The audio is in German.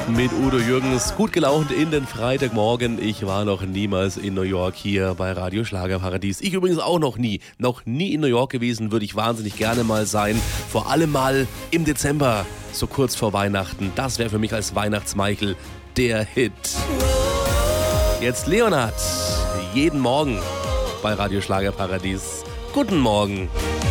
mit Udo Jürgens. Gut gelaunt in den Freitagmorgen. Ich war noch niemals in New York hier bei Radio Schlagerparadies. Ich übrigens auch noch nie in New York gewesen, würde ich wahnsinnig gerne mal sein. Vor allem mal im Dezember, so kurz vor Weihnachten. Das wäre für mich als Weihnachtsmichael der Hit. Jetzt Leonhard, jeden Morgen bei Radio Schlagerparadies. Guten Morgen.